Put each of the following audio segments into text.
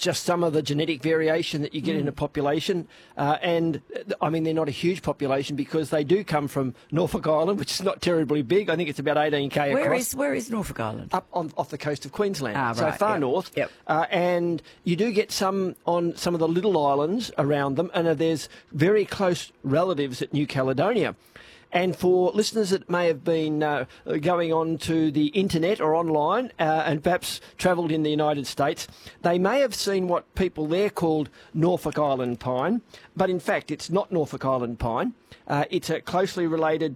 just some of the genetic variation that you get in a population. And, I mean, they're not a huge population because they do come from Norfolk Island, which is not terribly big. I think it's about 18k across. Where is Norfolk Island? Up off the coast of Queensland, so right, far north. Yep. And you do get some on some of the little islands around them, and there's very close relatives at New Caledonia. And for listeners that may have been going on to the internet or online and perhaps travelled in the United States, they may have seen what people there called Norfolk Island pine, but in fact it's not Norfolk Island pine. It's a closely related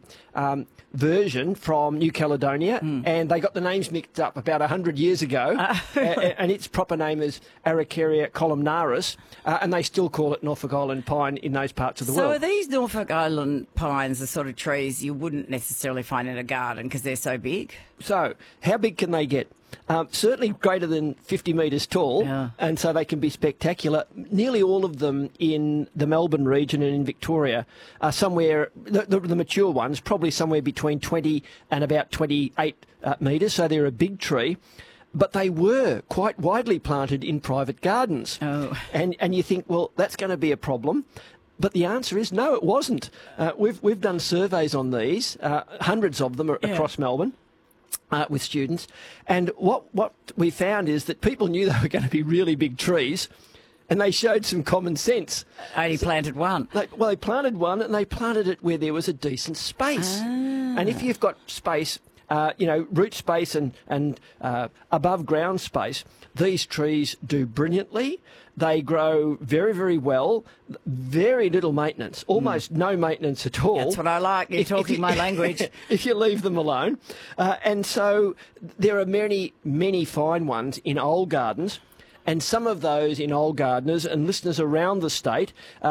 version from New Caledonia, and they got the names mixed up about 100 years ago, and its proper name is Araucaria columnaris, and they still call it Norfolk Island pine in those parts of the world. So are these Norfolk Island pines the sort of trees you wouldn't necessarily find in a garden because they're so big? So how big can they get? Certainly greater than 50 metres tall, and so they can be spectacular. Nearly all of them in the Melbourne region and in Victoria are somewhere, the mature ones, probably somewhere between 20 and about 28 metres, so they're a big tree. But they were quite widely planted in private gardens. Oh. And you think, well, that's going to be a problem. But the answer is no, it wasn't. We've done surveys on these, hundreds of them across Melbourne. With students, and what we found is that people knew they were going to be really big trees, and they showed some common sense. Only planted one. They planted one, and they planted it where there was a decent space. And if you've got space, root space and above ground space, these trees do brilliantly. They grow very, very well, very little maintenance, almost no maintenance at all. That's what I like. You're talking my language. If you leave them alone. And so there are many, many fine ones in old gardens. And some of those in old gardeners and listeners around the state,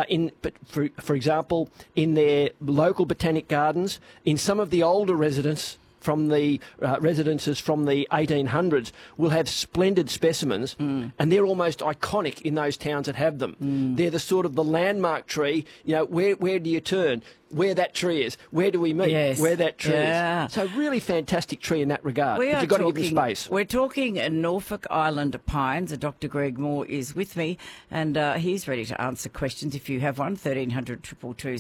for example, in their local botanic gardens, in some of the older residences from the 1800s will have splendid specimens, and they're almost iconic in those towns that have them. They're the sort of the landmark tree. Where do you turn? Where that tree is, where do we meet? Yes. Where that tree is. So really fantastic tree in that regard. But you've got to give them space. We're talking Norfolk Island pines. Dr. Greg Moore is with me, and he's ready to answer questions if you have one. 1300 222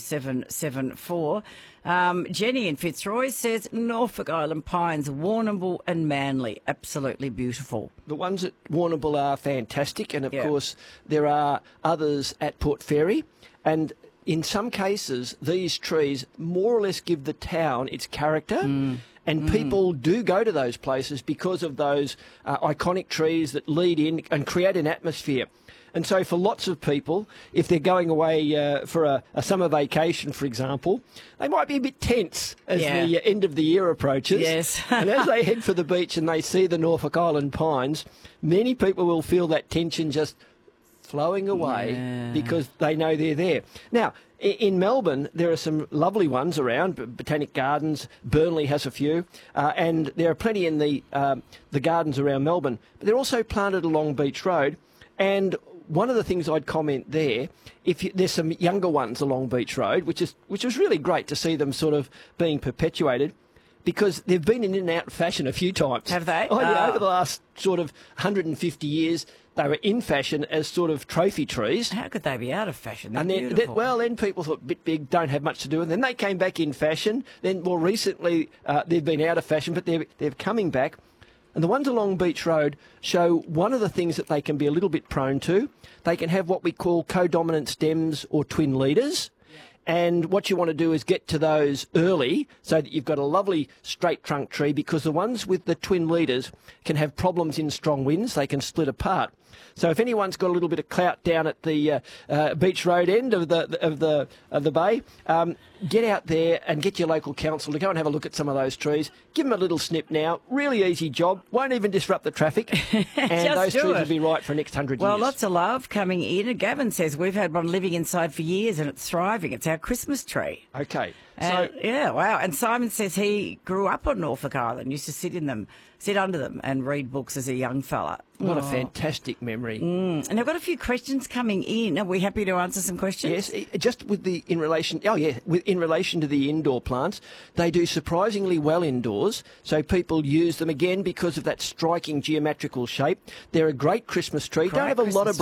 774. Jenny in Fitzroy says Norfolk Island pines, Warrnambool and Manly, absolutely beautiful. The ones at Warrnambool are fantastic, and of course there are others at Port Fairy, and in some cases, these trees more or less give the town its character, and people do go to those places because of those iconic trees that lead in and create an atmosphere. And so for lots of people, if they're going away for a summer vacation, for example, they might be a bit tense as the end of the year approaches. Yes. And as they head for the beach and they see the Norfolk Island pines, many people will feel that tension just flowing away because they know they're there. Now, in Melbourne, there are some lovely ones around. Botanic Gardens, Burnley has a few, and there are plenty in the gardens around Melbourne. But they're also planted along Beach Road, and one of the things I'd comment there, there's some younger ones along Beach Road, which was really great to see them sort of being perpetuated, because they've been in and out of fashion a few times. Have they? Oh, yeah, over the last sort of 150 years, they were in fashion as sort of trophy trees. How could they be out of fashion? They're and beautiful. then people thought, a bit big, don't have much to do. And then they came back in fashion. Then more recently, they've been out of fashion, but they're coming back. And the ones along Beach Road show one of the things that they can be a little bit prone to. They can have what we call codominant stems or twin leaders. And what you want to do is get to those early so that you've got a lovely straight trunk tree, because the ones with the twin leaders can have problems in strong winds. They can split apart. So if anyone's got a little bit of clout down at the Beach Road end of the bay, get out there and get your local council to go and have a look at some of those trees. Give them a little snip now. Really easy job. Won't even disrupt the traffic. And those trees will be right for the next 100 years. Well, lots of love coming in. And Gavin says we've had one living inside for years and it's thriving. It's our Christmas tree. Okay. Yeah, wow. And Simon says he grew up on Norfolk Island, used to sit under them and read books as a young fella. What a fantastic memory. And I've got a few questions coming in. Are we happy to answer some questions? Yes, just in relation to the indoor plants, they do surprisingly well indoors, so people use them again because of that striking geometrical shape. They're a great Christmas tree. Don't have a lot of